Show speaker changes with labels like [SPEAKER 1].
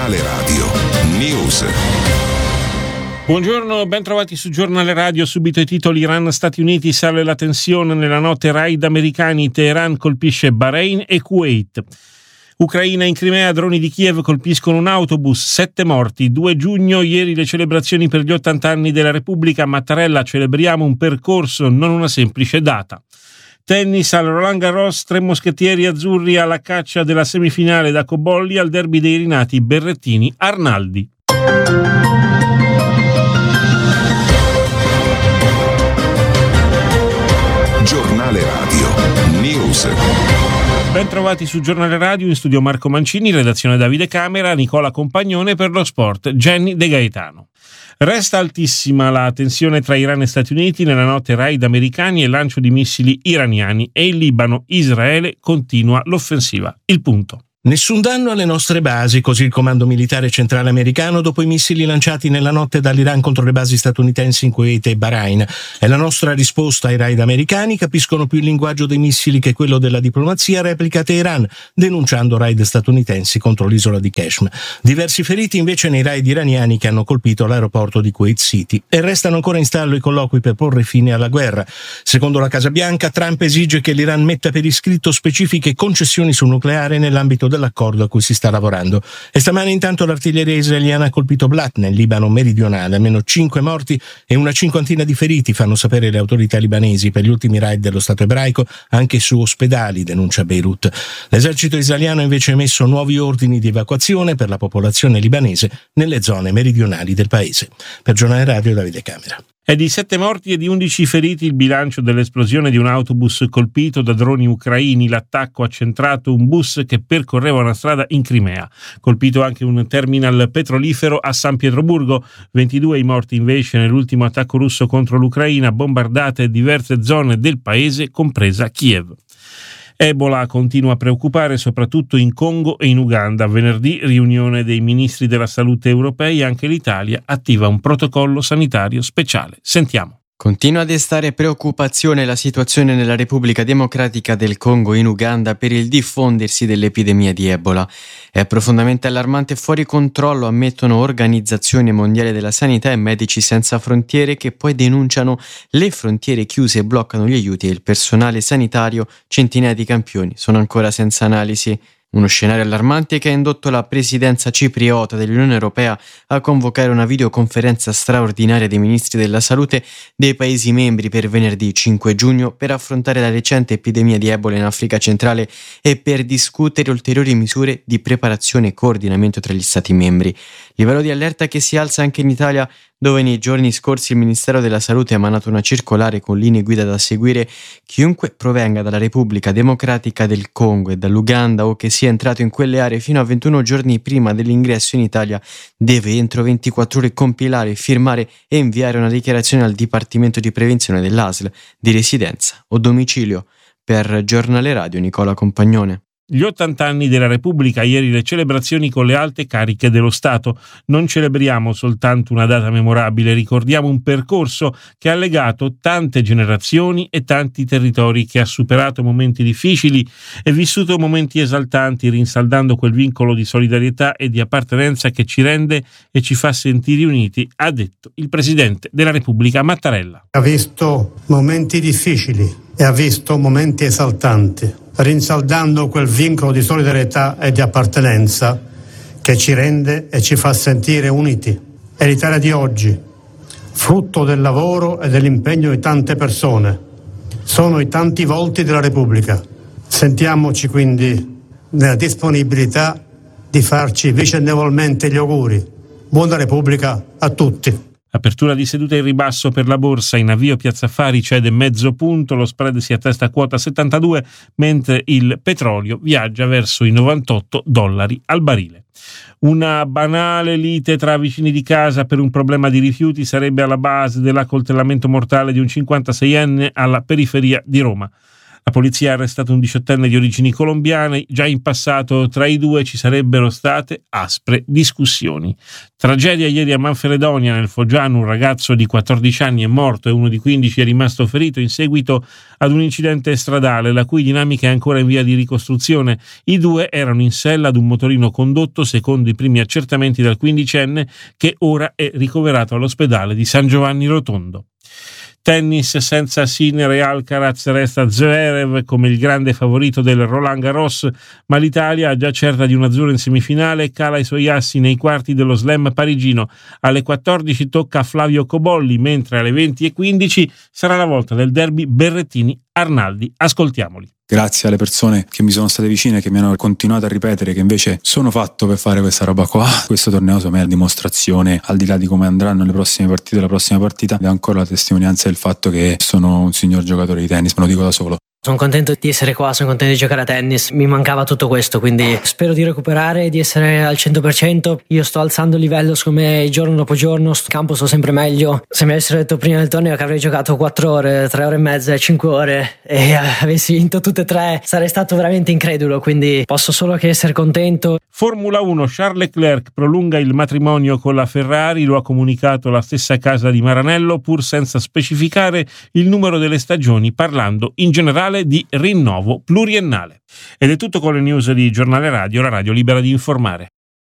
[SPEAKER 1] Giornale Radio News.
[SPEAKER 2] Buongiorno, ben trovati su Giornale Radio. Subito i titoli: Iran-Stati Uniti, sale la tensione nella notte, raid americani, Teheran colpisce Bahrain e Kuwait. Ucraina, in Crimea, droni di Kiev colpiscono un autobus, 7 morti. 2 giugno, ieri le celebrazioni per gli 80 anni della Repubblica. Mattarella: celebriamo un percorso, non una semplice data. Tennis, al Roland Garros, 3 moschettieri azzurri alla caccia della semifinale da Cobolli al derby dei rinati Berrettini-Arnaldi.
[SPEAKER 1] Giornale Radio News.
[SPEAKER 2] Ben trovati su Giornale Radio, in studio Marco Mancini, redazione Davide Camera, Nicola Compagnone, per lo sport Jenny De Gaetano. Resta altissima la tensione tra Iran e Stati Uniti nella notte, raid americani e lancio di missili iraniani, e in Libano Israele continua l'offensiva. Il punto.
[SPEAKER 3] Nessun danno alle nostre basi, così il comando militare centrale americano dopo i missili lanciati nella notte dall'Iran contro le basi statunitensi in Kuwait e Bahrain. È la nostra risposta ai raid americani, capiscono più il linguaggio dei missili che quello della diplomazia, replica Teheran, denunciando raid statunitensi contro l'isola di Kashmir. Diversi feriti invece nei raid iraniani che hanno colpito l'aeroporto di Kuwait City, e restano ancora in stallo i colloqui per porre fine alla guerra. Secondo la Casa Bianca, Trump esige che l'Iran metta per iscritto specifiche concessioni sul nucleare nell'ambito dell'accordo a cui si sta lavorando. E stamane intanto l'artiglieria israeliana ha colpito Blat nel Libano meridionale, almeno 5 morti e una cinquantina di feriti, fanno sapere le autorità libanesi, per gli ultimi raid dello Stato ebraico anche su ospedali, denuncia Beirut. L'esercito israeliano ha invece emesso nuovi ordini di evacuazione per la popolazione libanese nelle zone meridionali del paese. Per Giornale Radio, Davide Camera.
[SPEAKER 2] È di 7 morti e di 11 feriti il bilancio dell'esplosione di un autobus colpito da droni ucraini. L'attacco ha centrato un bus che percorreva una strada in Crimea. Colpito anche un terminal petrolifero a San Pietroburgo. 22 i morti invece nell'ultimo attacco russo contro l'Ucraina, bombardate diverse zone del paese, compresa Kiev. Ebola continua a preoccupare soprattutto in Congo e in Uganda. Venerdì riunione dei ministri della salute europei, anche l'Italia attiva un protocollo sanitario speciale. Sentiamo.
[SPEAKER 4] Continua a destare preoccupazione la situazione nella Repubblica Democratica del Congo e in Uganda per il diffondersi dell'epidemia di Ebola. È profondamente allarmante e fuori controllo, ammettono Organizzazione Mondiale della Sanità e Medici Senza Frontiere, che poi denunciano le frontiere chiuse e bloccano gli aiuti e il personale sanitario. Centinaia di campioni sono ancora senza analisi. Uno scenario allarmante che ha indotto la presidenza cipriota dell'Unione Europea a convocare una videoconferenza straordinaria dei ministri della salute dei Paesi membri per venerdì 5 giugno per affrontare la recente epidemia di Ebola in Africa centrale e per discutere ulteriori misure di preparazione e coordinamento tra gli Stati membri. Livello di allerta che si alza anche in Italia, dove nei giorni scorsi il Ministero della Salute ha emanato una circolare con linee guida da seguire. Chiunque provenga dalla Repubblica Democratica del Congo e dall'Uganda o che sia entrato in quelle aree fino a 21 giorni prima dell'ingresso in Italia deve entro 24 ore compilare, firmare e inviare una dichiarazione al Dipartimento di Prevenzione dell'ASL di residenza o domicilio. Per Giornale Radio, Nicola Compagnone.
[SPEAKER 2] Gli 80 anni della Repubblica, ieri le celebrazioni con le alte cariche dello Stato. Non celebriamo soltanto una data memorabile, ricordiamo un percorso che ha legato tante generazioni e tanti territori, che ha superato momenti difficili e vissuto momenti esaltanti, rinsaldando quel vincolo di solidarietà e di appartenenza che ci rende e ci fa sentire uniti, ha detto il Presidente della Repubblica Mattarella.
[SPEAKER 5] Ha visto momenti difficili e ha visto momenti esaltanti, rinsaldando quel vincolo di solidarietà e di appartenenza che ci rende e ci fa sentire uniti. È l'Italia di oggi, frutto del lavoro e dell'impegno di tante persone. Sono i tanti volti della Repubblica. Sentiamoci quindi nella disponibilità di farci vicendevolmente gli auguri. Buona Repubblica a tutti.
[SPEAKER 2] Apertura di seduta in ribasso per la borsa, in avvio Piazza Affari cede mezzo punto, lo spread si attesta a quota 72, mentre il petrolio viaggia verso i $98 al barile. Una banale lite tra vicini di casa per un problema di rifiuti sarebbe alla base dell'accoltellamento mortale di un 56enne alla periferia di Roma. La polizia ha arrestato un 18enne di origini colombiane. Già in passato tra i due ci sarebbero state aspre discussioni. Tragedia ieri a Manfredonia, nel Foggiano. Un ragazzo di 14 anni è morto e uno di 15 è rimasto ferito in seguito ad un incidente stradale, la cui dinamica è ancora in via di ricostruzione. I due erano in sella ad un motorino condotto, secondo i primi accertamenti, dal 15enne, che ora è ricoverato all'ospedale di San Giovanni Rotondo. Tennis: senza Sinner e Alcaraz resta Zverev come il grande favorito del Roland Garros, ma l'Italia, già certa di un azzurro in semifinale, cala i suoi assi nei quarti dello slam parigino. Alle 14 tocca a Flavio Cobolli, mentre alle 20:15 sarà la volta del derby Berrettini-Arnaldi. Ascoltiamoli.
[SPEAKER 6] Grazie alle persone che mi sono state vicine, che mi hanno continuato a ripetere che invece sono fatto per fare questa roba qua. Questo torneo secondo me è la dimostrazione, al di là di come andranno le prossime partite, la prossima partita, ed è ancora la testimonianza del fatto che sono un signor giocatore di tennis, me lo dico da solo.
[SPEAKER 7] Sono contento di essere qua, sono contento di giocare a tennis, mi mancava tutto questo, quindi spero di recuperare, di essere al 100%. Io sto alzando il livello, secondo me, giorno dopo giorno, sul campo sto sempre meglio. Se mi avessero detto prima del torneo che avrei giocato 4 ore, 3 ore e mezza, 5 ore e avessi vinto tutte e 3, sarei stato veramente incredulo, quindi posso solo che essere contento.
[SPEAKER 2] Formula 1: Charles Leclerc prolunga il matrimonio con la Ferrari, lo ha comunicato la stessa casa di Maranello, pur senza specificare il numero delle stagioni, parlando in generale di rinnovo pluriennale. Ed è tutto con le news di Giornale Radio, la radio libera di informare.